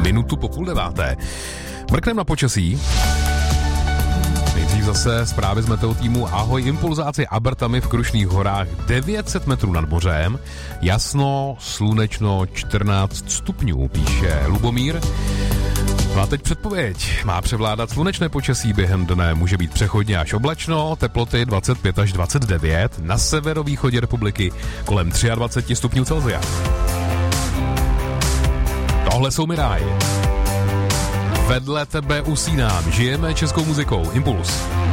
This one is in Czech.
minutu po 8:30. Mrknem na počasí. Nejdřív zase zprávy z meteo týmu. Ahoj, impulzáci Abertami v Krušných horách 900 metrů nad mořem. Jasno, slunečno, 14 stupňů, píše Lubomír. No a teď předpověď. Má převládat slunečné počasí během dne, může být přechodně až oblačno, teploty 25 až 29, na severovýchodě republiky kolem 23 stupňů Celsia. Tohle jsou Miráj. Vedle tebe usínám, žijeme českou muzikou. Impuls.